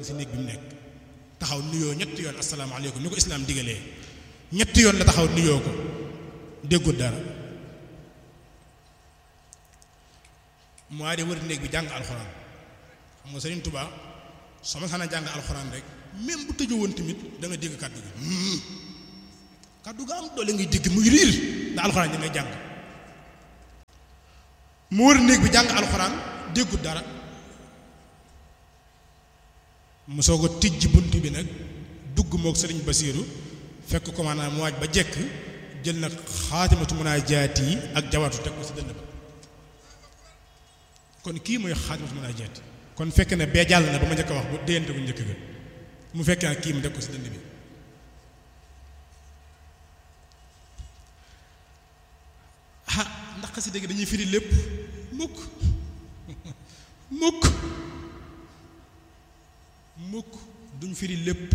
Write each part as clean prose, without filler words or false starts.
si néeg bi mu nekk taxaw nuyoo ñetti yoon asalaamaaleykum ni ko islaam digalee ñetti yoon la taxaw nuyoo ko déggul dara mu waa de wër néeg bi jàng alxuraan xam nga Sëriñ Tuubaa soo ma xanaa jàng alxuraan rek même bu tëju woon tamit da nga dégg kàddu gi kàddu ga am doole ngay dégg muy riir ndax alxuraan ji ngay jàng mu wër néeg bi jàng alxuraan déggul dara mu soog a tijji bunt bi nag dugg mook Sëriñ Basiiru fekk ko maanaam mu waaj ba jekk jël nag xaatimatu munaajaat yi ak jawatu teg ko si dënn ba kon kii mooy xaatimatu munaajaat kon fekk na bee jàll na ba ma njëkk a wax bu déyante bu njëkk ga mu fekk na kii mu teg ko si dënn bi ah ndax xasida gi dañuy firi lépp mukk mukk duñ firi lépp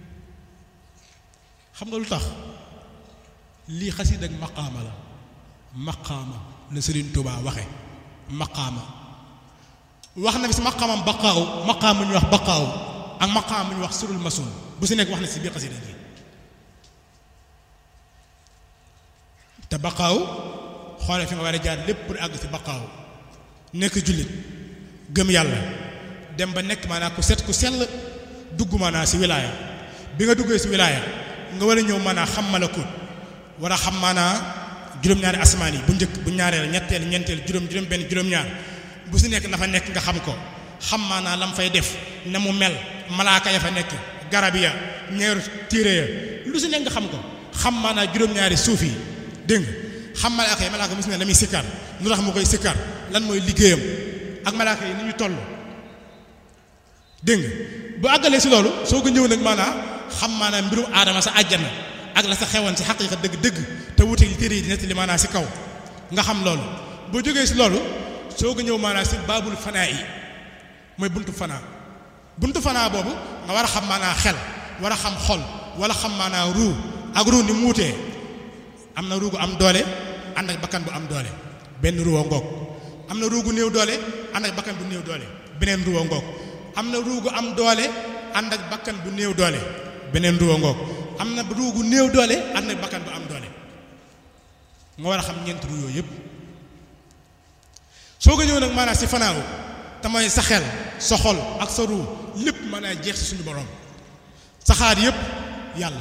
xam nga lu tax lii xasida ak maqaama la maqaama la Sëriñ Tuubaa waxe maqaama wax na fi si maqaamam baqaaw maqaam mu ñu wax baqaaw ak maqaam mu ñu wax surul masun bu si nekk wax na si biir xasida gi te baqaaw xoole fi nga war a jaar lépp pour àgg si baqaaw nekk jullit gëm yàlla dem ba nekk maanaam ku set ku sell dugg maanaam si wilaaya bi nga duggee si wilaaya nga war a ñëw maanaam xam malakut war a xam maanaam juróom-ñaari asmaan yi bu njëkk bu ñaareel ñetteel ñeenteel juróom benn juróom-ñaar bu si nekk la fa nekk nga xam ko xam maanaam lam fay def na mu mel malaaka ya fa nekk garab ya ñeeru téere ya lu si nekk nga xam ko xam maanaam juróom-ñaari suuf yi dégg nga xam malaaka yi malaaka mus ne la muy sikkar lu tax mu koy sikkar lan mooy liggéeyam ak malaaka yi ni ñu toll dégg nga bu àggalee si loolu soo ko ñëw nag maanaam xam maanaam mbirum aadama sa àjjana ak la sa xewoon si xaqiiqa dëgg-dëgg te wuteeg li téere yi di nettali maanaam si kaw nga xam loolu boo jógee si loolu soo ko ñëw maanaam si baabul fanaa yi mooy buntu fanaa boobu nga war a xam maanaam xel war a xam xol wala xam maanaam ruu ak ruu ni mu wutee am na ruu gu am doole ànd ak bakkan bu am doole benn ruwa ngoog am na ruu gu néew doole ànd ak bakkan bu néew doole beneen ruwa ngoog am na ruu gu am doole ànd ak bakkan bu néew doole beneen ruwa ngoog am na ruu gu néew doole ànd ak bakkan bu am doole nga war a xam ñeent ruu yooyu yëpp soo ko ñëw nag maanaam si fanaaw te mooy sa xel sa xol ak sa ruu lépp maanaam jeex si suñu borom sa xaar yëpp yàlla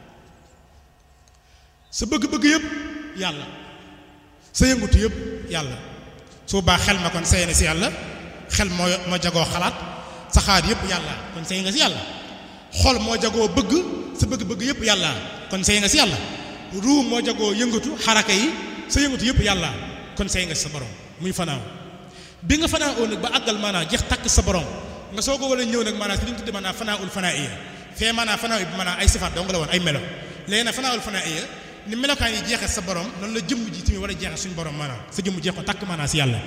sa bëgg-bëgg yëpp yàlla sa yëngutu yëpp yàlla soo baax xel ma kon say na si yàlla xel moo jagoo xalaat sa xaar yëpp yàlla kon say nga si yàlla xol moo jagoo bëgg sa bëgg-bëgg yëpp yàlla kon say nga si yàlla ruu moo jagoo yëngatu xaraka yi sa yëngatu yëpp yàlla kon say nga si sa borom muy fanaaw bi nga fanaaw nag ba àggal maanaam jeex tàkk sa borom nga soo ko war a ñëw nag maanaam si li ñu tudde maanaam fanaawul fanaa'iya fee maanaam fanaaw bi maanaam ay sifaat dong la woon ay melo léegi nag fanaawul fanaa'iya ni melokaan yi jeexee sa borom noonu la jëmm ji tamit war a jeexee suñu borom maanaam sa jëmm jeex ko tàkk maanaam si yàlla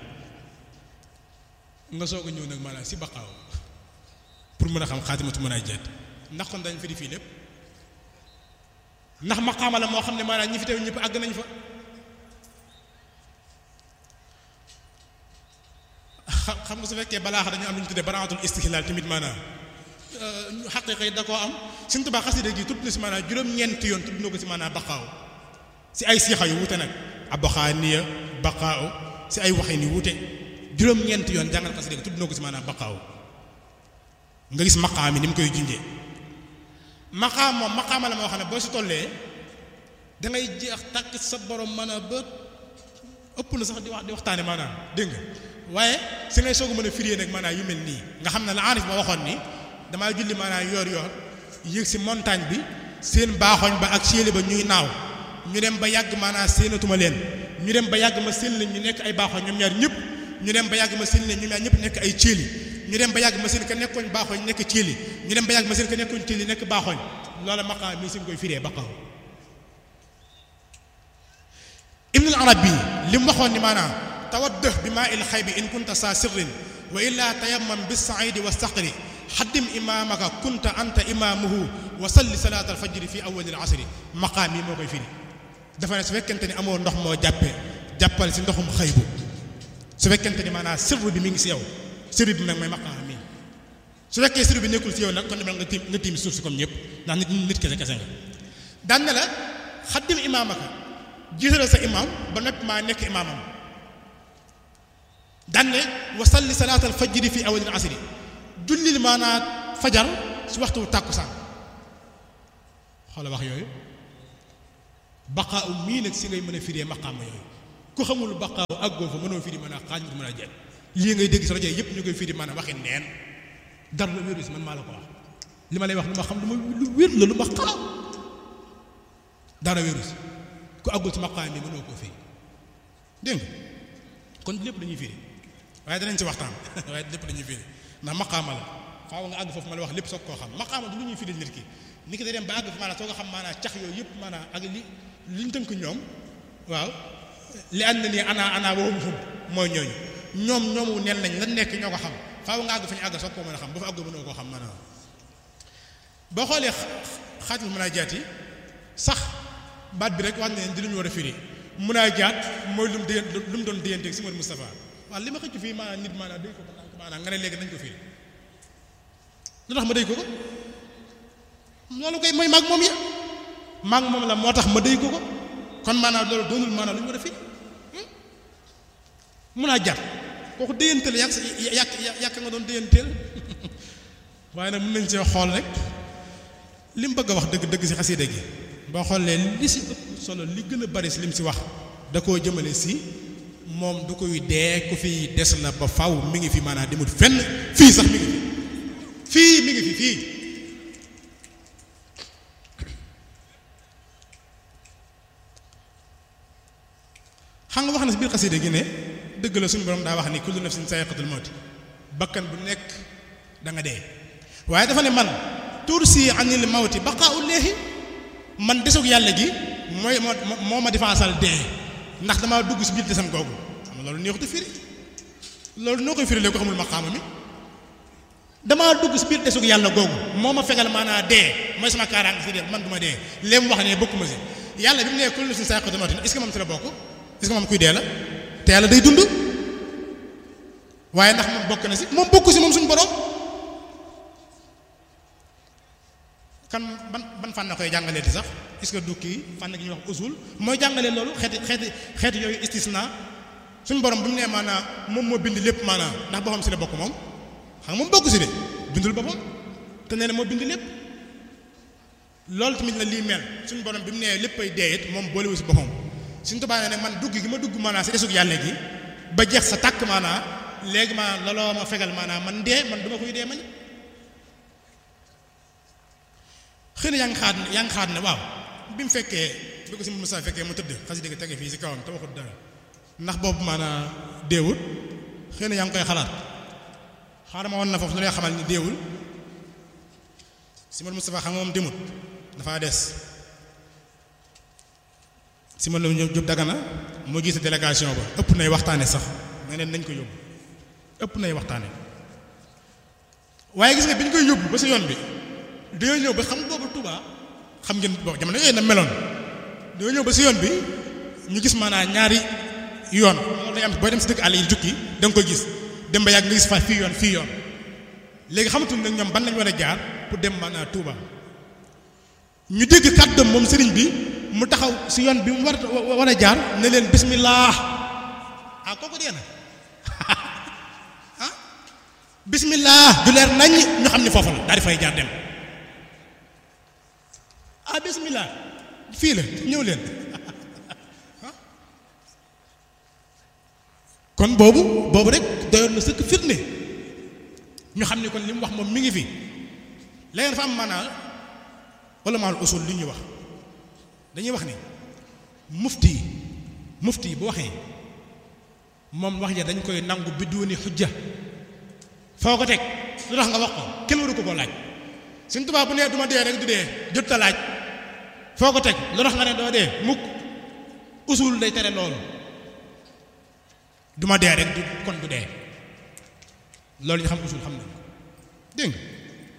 nga soog a ñëw nag maanaam si baqaaw pour mën a xam xaatimatu munaajaat ndax kon dañ fi di fii lépp ndax maqaama la moo xam ne maanaam ñi fi teew ñëpp àgg nañ fa xam nga su fekkee balaaxa dañu am lu ñu tuddee baraatul istihlaal tamit maanaam xaqiiqa yi da koo am Sëriñ Tuubaa xasida gi tudd na si maanaam juróom-ñeenti yoon tudd na ko si maanaam baqaaw si ay siixa yu wute nag abxaaniya baqaaw si ay waxin yu wute juróom-ñeenti yoon jàngal xasida gi tudd na ko si maanaam baqaaw nga gis maqaam yi ni mu koy junjee maqaam moom maqaama la moo xam ne boo si tollee da ngay jeex tàkk sa borom maanaam ba ëpp na sax di waxtaane maanaam dégg nga waaye si ngay soog a mën a firiyee nag maanaam yu mel nii nga xam ne la aarif ba waxoon ni damaa julli maanaam yoor yéeg si montagne bi seen baaxoñ ba ak séeli ba ñuy naaw ñu dem ba yàgg maanaam séenatuma leen ñu dem ba yàgg ma seen leen ñu nekk ay baaxoñ ñoom ñaar ñëpp ñu dem ba yàgg ma seen leen ñoom ñaar ñëpp nekk ay céeli ñu dem ba yàgg ma seen ka nekkoon baaxoñ nekk céeli ñu dem ba yàgg ma seen ka nekkoon céeli nekk baaxoñ loola maqaam mi si koy firee baqaaw Ibnul Arabi li mu waxoon ni maanaam tawaddah bi maa il xaybi in kunta saa sirrin wa illaa tayammam bis saidi wa saqri xaddim imaamaka kunta anta imaamuhu wa salli salaat al fajri fi awwal al asri maqaam yi moo koy firi dafa ne su fekkente ni amoo ndox moo jàppal si ndoxum xaybu su fekkente ni maanaam sirru bi mi ngi si yow sirru bi nag mooy maqaam mi su fekkee sirru bi nekkul ci yow nag kon demal nga tiim suuf si comme ñëpp ndax nit kese nga daan na la xaddim imaamaka jiitalal sa imaam ba noppi maa nekk imaamam daan ne wa salli salaatal fajri fi awalil asri jullil maanaa fajar si waxtu tàkkusaan xoola wax yooyu baqaaw mii nag si ngay mën a firee maqaama yooyu ku xamul baqaaw àggoo fa mënoo firi mën a xaaj mën a jël lii ngay dégg si rajo yëpp ñu koy firi maanaam waxi neen dara la wéru si man maa la ko wax li ma lay wax lu ma xam lu wér la lu ma xam dara wéru si ku àggul si maqaam bi mënoo koo firi dégg nga kon lépp dañuy firi waaye danañ ci waxtaan waaye lépp dañuy firi ndax maqaama la faaw nga àgg foofu ma la wax lépp soog koo xam maqaama du lu ñuy firi nit ki nit ki day dem ba àgg fa maanaam soo ko xam maanaam cax yooyu yëpp maanaam ak li ñu tënk ñoom waaw li ànd na nii ana wowum xum mooy ñoomu neen lañ lan nekk ñoo ko xam faaw nga àgg fa ñu àgg soog koo mën a xam ba fa àgg mënoo koo xam maanaam boo xoolee xaatul munaajaat yi sax baat bi rek wax ne di lu ñu war a firi munaajaat mooy lu mu doon déyanteeg si Mouhamed Moustapha waaw li ma xëcc fii maanaam nit maanaam day ko maanaam nga ne léegi nañ ko firi lu tax ma day ko loolu koy mooy maag moom ya maag moom la moo tax ma déy ko kon maanaam loolu doonul maanaam lu ñu war a firi munaajaat kooku déyanteel yàq nga doon déyanteel waaye nag mën nañ see xool rek li mu bëgg a wax dëgg si xasida gi boo xoolee li si ëpp solo li gën a bari si lim si wax da koo jëmale si moom du koy dee ku fi des la ba faw mi ngi fi maanaam demut fenn fii sax mi ngi fi mi ngi fi xam nga wax na si biir xasida gi ne dëgg la suñu borom daa wax ni kullu nafsin sa'iqatul mawt bakkan bu nekk da nga dee waaye dafa ne man tursi anil mawti baqaa'u leehi man desug yàlla gi mooy moo ma defaasal dee ndax damaa dugg si biir desam googu xam nga loolu neexut a firi loolu noo koy firi léegi ko xamul maqaama mi damaa dugg si biir desug yàlla googu moo ma fegal maanaa dee mooy sama kaaraange si dee man du ma dee léem wax ne bokkuma si yàlla bi mu nee kullu nafsin sa'iqatul mawt est-ce que moom si la bokk est-ce que moom kuy dee la te yàlla day dund waaye ndax moom bokk na si moom bokku si moom suñu borom kan ban fànn koy jàngaleeti sax est-ce que du kii fànn gi ñuy wax usul mooy jàngale loolu xeeti yooyu istisna suñu borom bu mu nee maanaam moom moo bind lépp maanaam ndax boppam si la bokk moom xam nga moom bokk si de bindul boppam te nee na moo bind lépp loolu tamit la lii mel suñu borom bi mu nee léppay dee it moom boolewu si boppam suñu tubaab ne nag man dugg gi ma dugg maanaam si desug yàlla gi ba jeex sa tàkk maanaam léegi maanaam looloo ma fegal maanaam man dee man du ma koy dee mañ xëy na yaa ngi xaat ne waaw bi mu fekkee bi ko si Moussa fekkee mu tëdd xas dëgg tege fii si kawam te waxut dara ndax boobu maanaam deewul xëy na yaa ngi koy xalaat xaaral ma woon na foofu lu lay xamal ni deewul si Moustapha xam nga moom demut dafaa des si ma la Jóob Dagana moo gis délégation ba ëpp nay waxtaane sax nga ne nañ ko yóbbu ëpp nay waxtaane waaye gis nga bi ñu koy yóbbu ba si yoon bi dañoo ñëw ba xam boobu Touba xam ngeen boo jamono yooyu na meloon dañoo ñëw ba si yoon bi ñu gis maanaam ñaari yoon loolu day am booy dem si dëkk àll yi jukki da nga koy gis dem ba yàgg nga gis fa fii yoon léegi xamatul nag ñoom ban lañ war a jaar pour dem maanaam Touba ñu dégg kàddoom moom sëriñ bi mu taxaw si yoon bi mu war a jaar ne leen bismillah kooku dee na bismillah du leer nañ ñu xam ne foofu la daal di fay jaar dem bismillah fii la ñëw leen kon boobu rek doyoon na sëkk firnde ñu xam ne kon li mu wax moom mi ngi fi léegi dafa am maanaam ulamaul usul li ñuy wax dañuy wax ni mufti bu waxee moom wax ja dañ koy nangu biduni xujja foo ko teg lu tax nga wax ko kenn waru ko laaj Sëñ Tuubaa bu nee du ma dee rek du dee jot ta laaj foo ko teg lu tax nga ne doo dee mukk usul day tere loolu du ma dee rek du kon du dee loolu ñu xam usul xam nañ dégg nga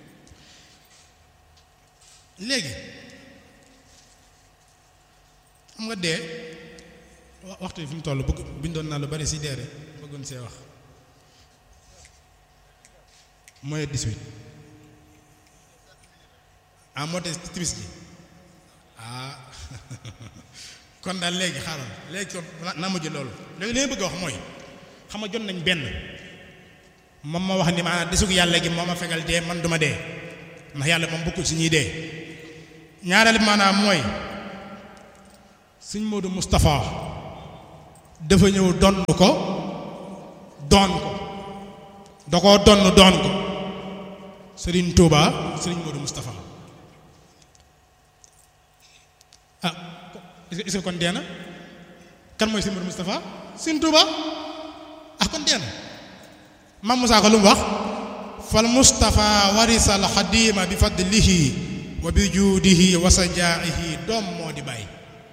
léegi xam nga dee waxtu yi fi mu toll bëgg bindoon naa lu bari si dee rek bëggoon see wax mooy 18 moo te timis ji kon daal léegi xaaral léegi kon naa mujj loolu léegi li ma bëgg a wax mooy xam nga jot nañ benn moom ma wax ni maanaam desug yàlla gi moo ma fegal dee man duma dee ndax yàlla moom bokkul si ñuy dee ñaareel maanaam mooy sëñ Modou Moustapha dafa ñëw donn ko doon ko da koo doon ko Serigne Touba Serigne Modou Moustapha est-ce que kon dee na kan mooy Serigne Modou Moustapha Serigne Touba kon dee na Maam Moussa ko lu mu wax fal Moustapha warisal xadima bi fadlihi wa bi juudihi wa sajaa'ihi doom moo di bàyyi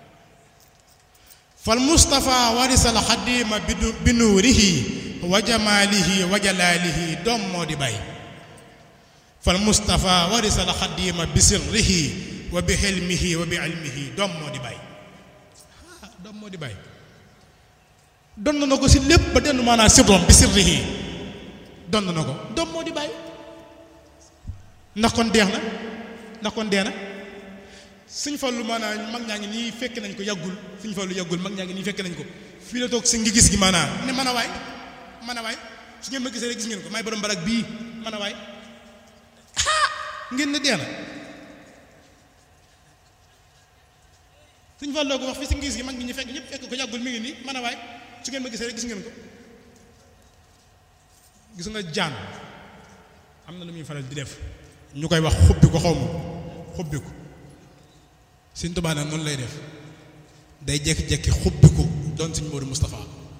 fal Moustapha warisal xadima bi nuurihi wa jamaalihi wa jalaalihi doom moo di bàyyi fal Moustapha warisal xadima bi sirrihi wa bi xilmihi wa bi ilmihi doom moo di bàyyi doom moo di bàyyi donn na ko si lépp ba denn maanaam sirrom bi sirrihi donn na ko doom moo di bàyyi ndax kon deex na ndax kon dee na Sëñ Fallu maanaam mag ñaa ngi nii fekk nañ ko yàggul Sëñ Fallu yàggul mag ñaa ngi nii fekk nañ ko fii la toog si ngi gis gi maanaam ne mën a waay su ngeen ma gisee rek gis ngeen ko may borom barak bii mën a waay ngeen ne dee na Sëñ Fallu ko wax fii si ngi gis gi mag ñi ñu fekk ñëpp fekk ko yàggul mi ngi nii mën a waay su ngeen ma gisee rek gis ngeen ko gis nga jaan am na lu muy faral di def ñu koy wax xubbi ko xaw ma xubbi ko Sëñ Tuubaa nag noonu lay def day jekki-jekki xubbi ko doon Sëñ Modou Moustapha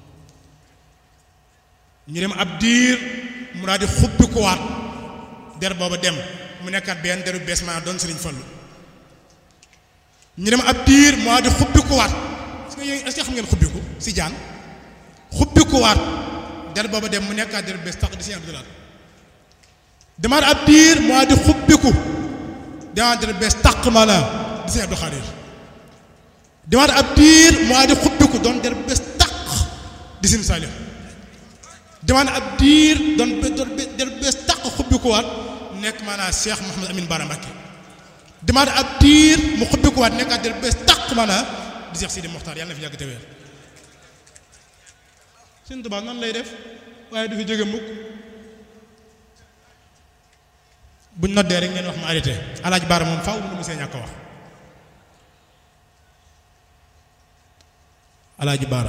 ñu dem ab diir mu daal di xubbi ko waat der booba dem mu nekkaat benn deru bees maa doon Sëriñ Fallu ñu dem ab diir mu daal di xubbi ko waat est-ce que xam ngeen xubbi ko si jaan xubbi ko waat der booba dem mu nekkaat deru bees tax di Sëñ Abdou Lahad demaat ab diir mu daal di xubbi ko demaat deru bees tax ma la di Sëñ Abdou Khadir demaat ab diir mu daal di xubbi ko doon deru bees tax di Sëñ Saliou demaat ab diir doon deru bees tax xubbi ko waat nekk maanaam Cheikh Mouhamed Amine Bara Mbacké demaat ab diir mu xubbi ko waat nekkaat deru bees tax maanaam di Cheikh Sidi Mokhtar yàlla na fi yàgg te wér Sëñ Tuubaa nan lay def waaye du fi jóge mukk buñ noddee rek ngeen wax ma arrêté Alaaji Baara moom faaw mu see ñàkk a wax Alaaji Baara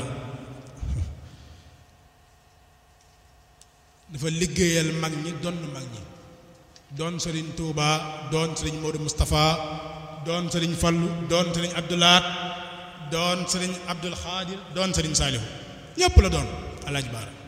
dafa liggéeyal mag ñi doon mag ñi doon Serigne Touba doon Serigne Modou Moustapha doon Serigne Fallu doon Serigne Abdou Lahad doon Serigne Abdoul Khadir doon Serigne Saliou ñëpp la doon Alaaji Baara